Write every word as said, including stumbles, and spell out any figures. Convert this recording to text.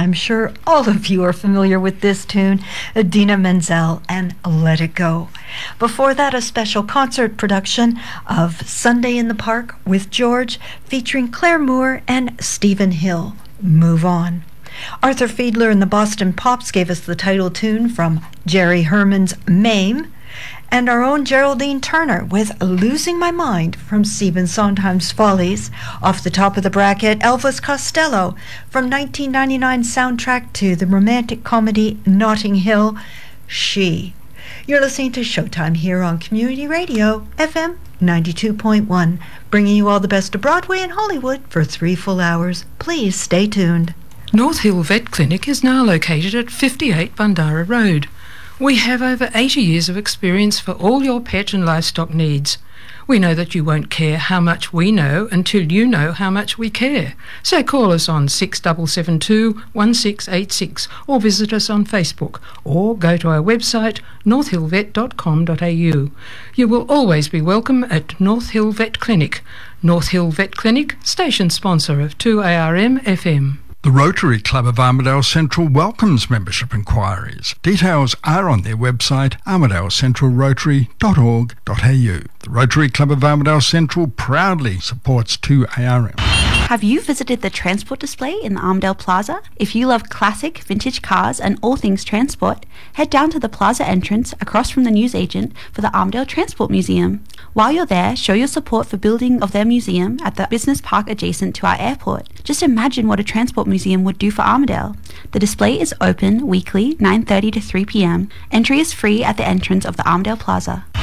I'm sure all of you are familiar with this tune, Idina Menzel and Let It Go. Before that, a special concert production of Sunday in the Park with George, featuring Claire Moore and Stephen Hill, Move On. Arthur Fiedler and the Boston Pops gave us the title tune from Jerry Herman's Mame, and our own Geraldine Turner with Losing My Mind from Stephen Sondheim's Follies. Off the top of the bracket, Elvis Costello from nineteen ninety-nine's soundtrack to the romantic comedy Notting Hill, She. You're listening to Showtime here on Community Radio, F M ninety-two point one, bringing you all the best of Broadway and Hollywood for three full hours. Please stay tuned. North Hill Vet Clinic is now located at fifty-eight Bundara Road. We have over eighty years of experience for all your pet and livestock needs. We know that you won't care how much we know until you know how much we care. So call us on six seven seven two, one six eight six or visit us on Facebook or go to our website north hill vet dot com dot a u. You will always be welcome at North Hill Vet Clinic. North Hill Vet Clinic, station sponsor of two A R M F M. The Rotary Club of Armidale Central welcomes membership inquiries. Details are on their website, armidale central rotary dot org dot a u. The Rotary Club of Armidale Central proudly supports two A R M. Have you visited the transport display in the Armidale Plaza? If you love classic, vintage cars and all things transport, head down to the plaza entrance across from the newsagent for the Armidale Transport Museum. While you're there, show your support for building of their museum at the business park adjacent to our airport. Just imagine what a transport museum would do for Armidale. The display is open weekly, nine thirty to three p.m. Entry is free at the entrance of the Armidale Plaza.